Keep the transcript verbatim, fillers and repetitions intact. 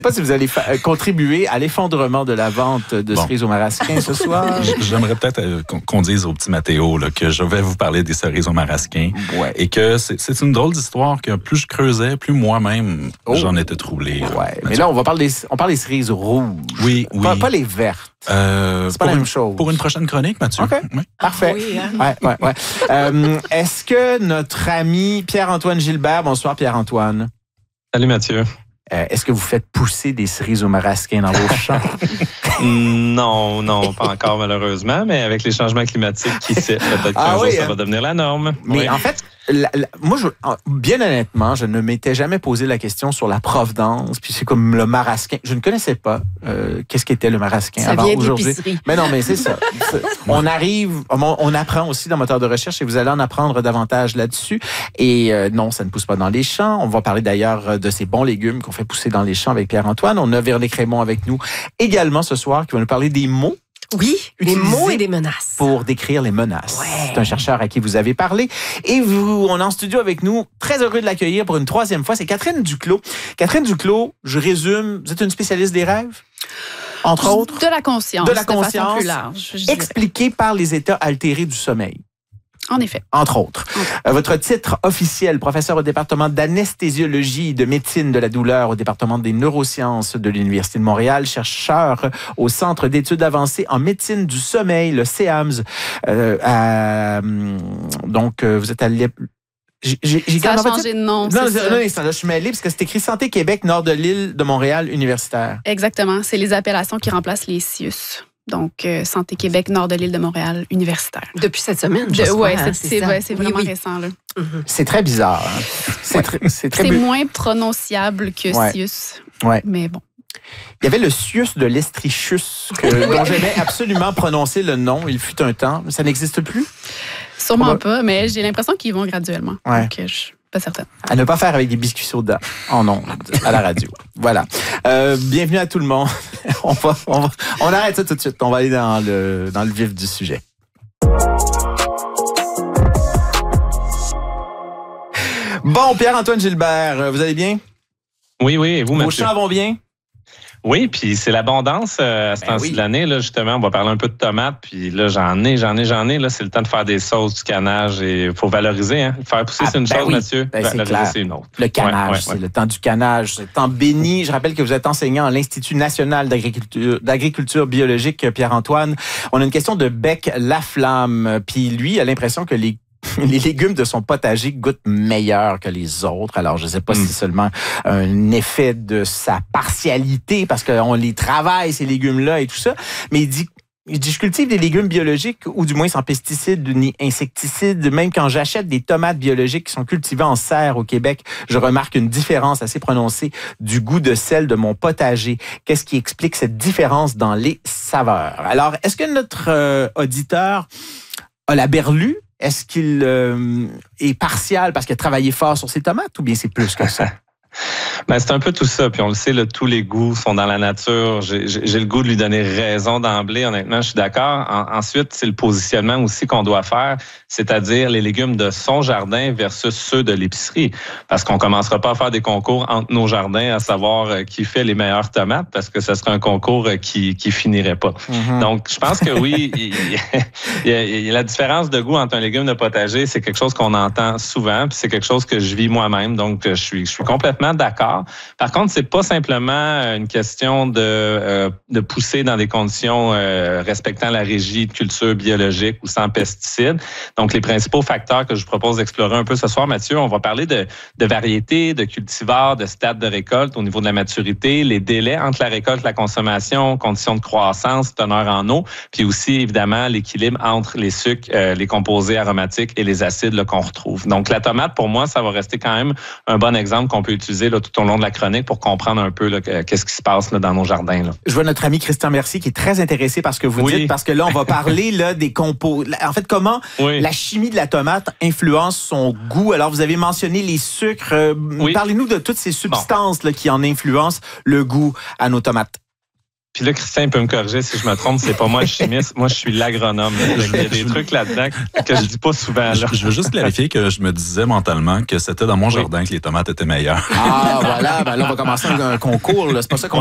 Je ne sais pas si vous allez fa- contribuer à l'effondrement de la vente de Bon. cerises au marasquin ce soir. J'aimerais peut-être euh, qu'on, qu'on dise au petit Mathéo là, que je vais vous parler des cerises au marasquin. Ouais. Et que c'est, c'est une drôle d'histoire que plus je creusais, plus moi-même, Oh. j'en étais troublé. là. Ouais. Mais là, on va parler des, on parle des cerises rouges. Oui, oui. Pas, pas les vertes. Euh, C'est pas pour la une, même chose. Pour une prochaine chronique, Mathieu. OK. Oui. Parfait. Oui, hein? Ouais, ouais, ouais. euh, est-ce que notre ami Pierre-Antoine Gilbert, bonsoir Pierre-Antoine, Salut Mathieu. euh, est-ce que vous faites pousser des cerises au marasquin dans vos champs? Non, non, pas encore malheureusement, mais avec les changements climatiques, qui sait, peut-être qu'un Ah jour oui, ça hein? va devenir la norme. Mais Oui. en fait, la- la- moi, je, en- bien honnêtement, je ne m'étais jamais posé la question sur la provenance, puis c'est comme le marasquin. Je ne connaissais pas euh, qu'est-ce qu'était le marasquin Ça avant vient aujourd'hui. d'épicerie. Mais non, mais c'est ça. C'est- on arrive, on, on apprend aussi dans Moteur de recherche et vous allez en apprendre davantage là-dessus. Et euh, non, ça ne pousse pas dans les champs. On va parler d'ailleurs de ces bons légumes qu'on fait pousser dans les champs avec Pierre-Antoine. On a Véronique Raymond avec nous également ce soir qui va nous parler des mots Oui, des Utilisé mots et des menaces. pour décrire les menaces. Ouais. C'est un chercheur à qui vous avez parlé. Et vous, on est en studio avec nous. Très heureux de l'accueillir pour une troisième fois. C'est Catherine Duclos. Catherine Duclos, je résume, vous êtes une spécialiste des rêves, entre autres, De la conscience. De la façon conscience. plus large, je dirais. expliquée par les états altérés du sommeil. En effet. Entre autres. Euh, votre titre officiel, professeur au département d'anesthésiologie et de médecine de la douleur au département des neurosciences de l'Université de Montréal, chercheur au Centre d'études avancées en médecine du sommeil, le C A M S. Euh, à, hum, donc, euh, vous êtes à l'E P... J'ai, j'ai, j'ai Ça a gardé votre changé titre? de nom, Non, c'est non, ça. non, instant, là, je suis mêlé parce que c'est écrit Santé Québec, nord de l'île de Montréal, universitaire. Exactement. C'est les appellations qui remplacent les C I U S. Donc, euh, Santé Québec, nord de l'île de Montréal, universitaire. Depuis cette semaine, De- je ouais, crois, c'est, hein, c'est, ça. ouais, c'est Oui, vraiment oui. récent. Là. Mhm. C'est très bizarre. Hein? C'est, Ouais. très, c'est très C'est bu- moins prononciable que Ouais. C I U S. Ouais. Mais bon. Il y avait le Sius de l'Estrichus, que, dont j'aimais absolument prononcer le nom. Il fut un temps. Ça n'existe plus. Sûrement Proba- pas, mais j'ai l'impression qu'ils vont graduellement. Ouais. Donc, euh, je suis pas certaine. À ne pas faire avec des biscuits soda en ondes, à la radio. Voilà. Euh, bienvenue à tout le monde. On, va, on, va, on arrête ça tout de suite. On va aller dans le, dans le vif du sujet. Bon, Pierre-Antoine Gilbert, vous allez bien? Oui, oui, et vous, Vos Mathieu? champs vont bien? Oui, puis c'est l'abondance euh, à ce Ben temps-ci oui. de l'année. Là, justement, on va parler un peu de tomates. Puis là, j'en ai, j'en ai, j'en ai. Là, c'est le temps de faire des sauces, du canage. Et il faut valoriser. Hein. Faire pousser, Ah, c'est une ben chose, oui. Mathieu. Ben, c'est valoriser, clair. c'est une autre. Le canage, Ouais, ouais, c'est ouais. le temps du canage. C'est le temps béni. Je rappelle que vous êtes enseignant à l'Institut national d'agriculture, d'agriculture biologique, Pierre-Antoine. On a une question de Bec Laflamme. Puis lui a l'impression que les les légumes de son potager goûtent meilleur que les autres. Alors, je ne sais pas Mm. si c'est seulement un effet de sa partialité, parce qu'on les travaille, ces légumes-là et tout ça, mais il dit... Il dit, je cultive des légumes biologiques, ou du moins sans pesticides ni insecticides. Même quand j'achète des tomates biologiques qui sont cultivées en serre au Québec, je remarque une différence assez prononcée du goût de sel de mon potager. Qu'est-ce qui explique cette différence dans les saveurs? Alors, est-ce que notre euh, auditeur a la berlue? Est-ce qu'il euh, est partial parce qu'il a travaillé fort sur ses tomates, ou bien c'est plus que ça? Ben, c'est un peu tout ça. Puis on le sait, là, tous les goûts sont dans la nature. J'ai, j'ai j'ai le goût de lui donner raison d'emblée. Honnêtement, je suis d'accord. En, ensuite, c'est le positionnement aussi qu'on doit faire, c'est-à-dire les légumes de son jardin versus ceux de l'épicerie. Parce qu'on commencera pas à faire des concours entre nos jardins à savoir euh, qui fait les meilleures tomates, parce que ce serait un concours euh, qui qui finirait pas. Mm-hmm. Donc, je pense que oui, il, il y a, il y a la différence de goût entre un légume de potager, c'est quelque chose qu'on entend souvent, puis c'est quelque chose que je vis moi-même. Donc, je suis, je suis complètement d'accord. Par contre, c'est pas simplement une question de, euh, de pousser dans des conditions euh, respectant la régie de culture biologique ou sans pesticides. Donc, les principaux facteurs que je vous propose d'explorer un peu ce soir, Mathieu, on va parler de, de variété, de cultivars, de stade de récolte au niveau de la maturité, les délais entre la récolte et la consommation, conditions de croissance, teneur en eau, puis aussi, évidemment, l'équilibre entre les sucres, euh, les composés aromatiques et les acides là, qu'on retrouve. Donc, la tomate, pour moi, ça va rester quand même un bon exemple qu'on peut utiliser là, tout au long de la chronique pour comprendre un peu là, qu'est-ce qui se passe là, dans nos jardins. Là. Je vois notre ami Christian Mercier qui est très intéressé par ce que vous Oui. dites, parce que là, on va parler là, des compos. En fait, comment Oui. la chimie de la tomate influence son goût. Alors, vous avez mentionné les sucres. Euh, Oui. Parlez-nous de toutes ces substances là, qui en influencent le goût à nos tomates. Puis là, Christian peut me corriger si je me trompe, c'est pas moi le chimiste, moi je suis l'agronome. Il y a des trucs là-dedans que je dis pas souvent. Là. Je, je veux juste clarifier que je me disais mentalement que c'était dans mon Oui. jardin que les tomates étaient meilleures. Ah, voilà. Ben là, on va commencer un, un concours. là. C'est pas ça qu'on